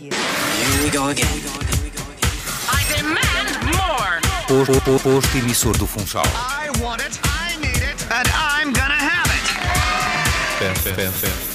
Here we go again. I demand more! Posto emissor do Funchal. I want it, I need it, and I'm gonna have it! Pen.